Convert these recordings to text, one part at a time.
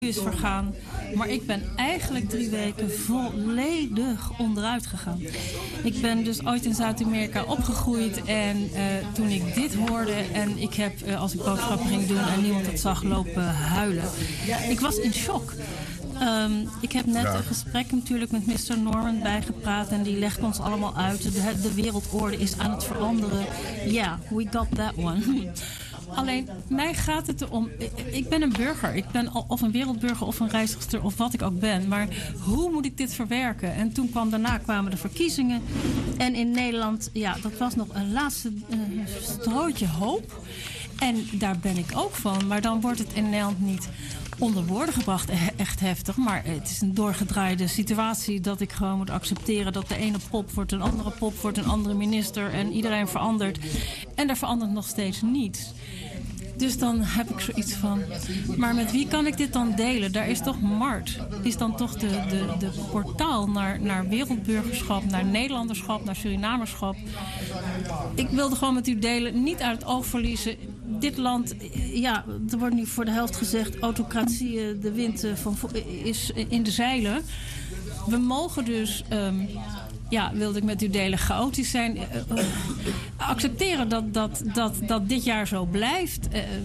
is vergaan. Maar ik ben eigenlijk 3 weken volledig onderuit gegaan. Ik ben dus ooit in Zuid-Amerika opgegroeid. En toen ik dit hoorde en ik heb, als ik boodschappen ging doen en niemand het zag, lopen huilen. Ik was in shock. Ik heb net een gesprek natuurlijk met Mr. Norman bijgepraat en die legt ons allemaal uit. De wereldorde is aan het veranderen. Ja, we got that one. Alleen, mij gaat het erom. Ik ben een burger. Ik ben of een wereldburger of een reizigster of wat ik ook ben. Maar hoe moet ik dit verwerken? En toen daarna kwamen de verkiezingen. En in Nederland, ja, dat was nog een laatste strootje hoop. En daar ben ik ook van. Maar dan wordt het in Nederland niet onder woorden gebracht, echt heftig. Maar het is een doorgedraaide situatie dat ik gewoon moet accepteren dat de ene pop wordt een andere pop, wordt een andere minister en iedereen verandert. En er verandert nog steeds niets. Dus dan heb ik zoiets van, maar met wie kan ik dit dan delen? Daar is toch Mart, is dan toch de portaal naar wereldburgerschap, naar Nederlanderschap, naar Surinamerschap. Ik wilde gewoon met u delen, niet uit het oog verliezen. Dit land, ja, er wordt nu voor de helft gezegd, autocratie, de wind is in de zeilen. We mogen dus, wilde ik met u delen, chaotisch zijn. Accepteren dat dit jaar zo blijft.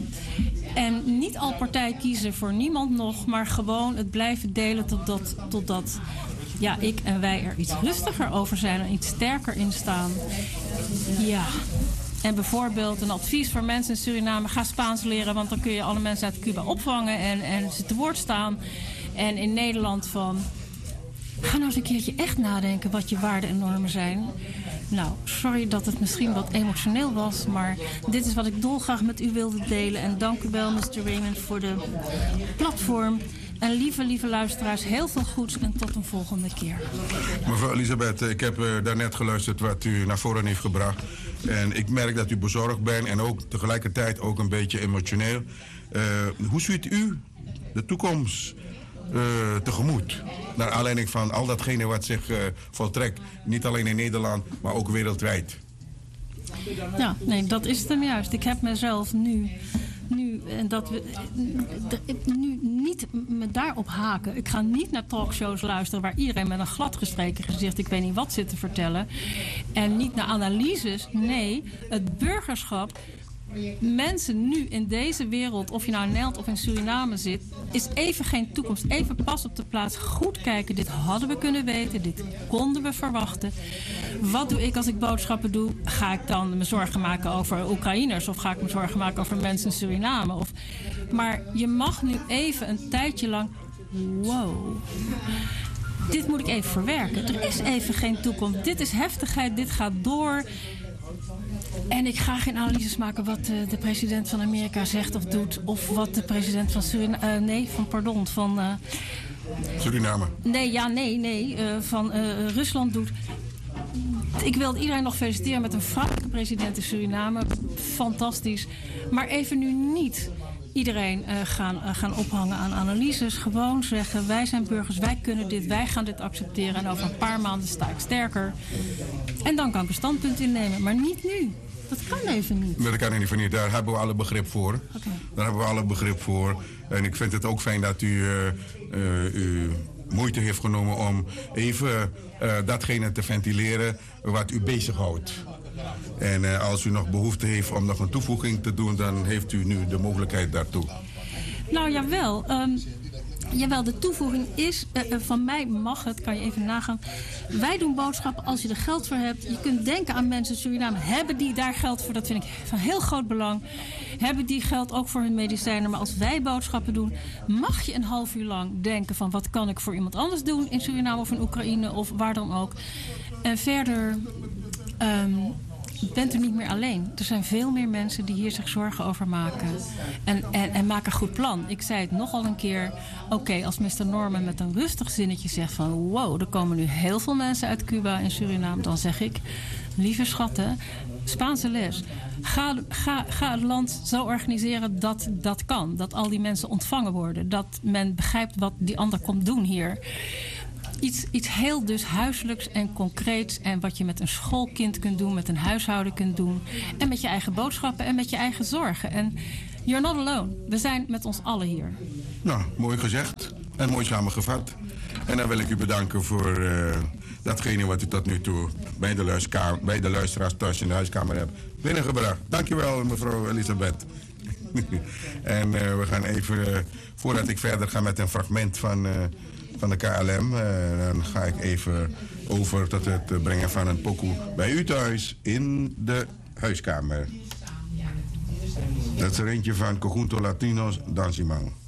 En niet al partij kiezen voor niemand nog, maar gewoon het blijven delen totdat ik en wij er iets rustiger over zijn en iets sterker in staan. Ja. En bijvoorbeeld een advies voor mensen in Suriname: ga Spaans leren, want dan kun je alle mensen uit Cuba opvangen en ze te woord staan. En in Nederland ga nou eens een keertje echt nadenken wat je waarden en normen zijn. Nou, sorry dat het misschien wat emotioneel was, maar dit is wat ik dolgraag met u wilde delen. En dank u wel, Mr. Raymond, voor de platform. En lieve luisteraars, heel veel goeds en tot een volgende keer. Mevrouw Elisabeth, ik heb daarnet geluisterd wat u naar voren heeft gebracht. En ik merk dat u bezorgd bent en ook tegelijkertijd ook een beetje emotioneel. Hoe ziet u de toekomst tegemoet? Naar aanleiding van al datgene wat zich voltrekt. Niet alleen in Nederland, maar ook wereldwijd. Ja, nee, dat is het hem juist. Ik heb mezelf nu en dat we nu niet me daarop haken. Ik ga niet naar talkshows luisteren waar iedereen met een gladgestreken gezicht, ik weet niet wat, zit te vertellen. En niet naar analyses. Nee, het burgerschap. Mensen nu in deze wereld, of je nou in Nederland of in Suriname zit, is even geen toekomst. Even pas op de plaats. Goed kijken. Dit hadden we kunnen weten. Dit konden we verwachten. Wat doe ik als ik boodschappen doe? Ga ik dan me zorgen maken over Oekraïners? Of ga ik me zorgen maken over mensen in Suriname? Maar je mag nu even een tijdje lang... Wow. Dit moet ik even verwerken. Er is even geen toekomst. Dit is heftigheid. Dit gaat door. En ik ga geen analyses maken wat de president van Amerika zegt of doet. Of wat de president van Suriname. Van Rusland doet. Ik wil iedereen nog feliciteren met een vrouwelijke president in Suriname. Fantastisch. Maar even nu niet iedereen gaan ophangen aan analyses. Gewoon zeggen, wij zijn burgers, wij kunnen dit, wij gaan dit accepteren. En over een paar maanden sta ik sterker. En dan kan ik een standpunt innemen. Maar niet nu. Dat kan even niet. Dat kan even niet. Daar hebben we alle begrip voor. Okay. Daar hebben we alle begrip voor. En ik vind het ook fijn dat u moeite heeft genomen om even datgene te ventileren wat u bezighoudt. En als u nog behoefte heeft om nog een toevoeging te doen, dan heeft u nu de mogelijkheid daartoe. Nou, jawel. Jawel, de toevoeging is, van mij mag het, kan je even nagaan. Wij doen boodschappen als je er geld voor hebt. Je kunt denken aan mensen in Suriname. Hebben die daar geld voor? Dat vind ik van heel groot belang. Hebben die geld ook voor hun medicijnen? Maar als wij boodschappen doen, mag je een half uur lang denken van wat kan ik voor iemand anders doen in Suriname of in Oekraïne of waar dan ook. En verder bent u niet meer alleen. Er zijn veel meer mensen die hier zich zorgen over maken. En maken een goed plan. Ik zei het nogal een keer. Oké, als Mr. Norman met een rustig zinnetje zegt van wow, er komen nu heel veel mensen uit Cuba en Suriname. Dan zeg ik, lieve schatten, Spaanse les. Ga het land zo organiseren dat dat kan. Dat al die mensen ontvangen worden. Dat men begrijpt wat die ander komt doen hier. Iets heel dus huiselijks en concreets. En wat je met een schoolkind kunt doen, met een huishouden kunt doen. En met je eigen boodschappen en met je eigen zorgen. En You're not alone. We zijn met ons allen hier. Nou, mooi gezegd en mooi samengevat. En dan wil ik u bedanken voor datgene wat u tot nu toe bij de luisteraars thuis in de huiskamer hebt binnengebracht. Dankjewel, mevrouw Elisabeth. En we gaan even, voordat ik verder ga met een fragment van de KLM, dan ga ik even over tot het brengen van een pokoe bij u thuis in de huiskamer. Dat is er eentje van Conjunto Latinos Dansimang.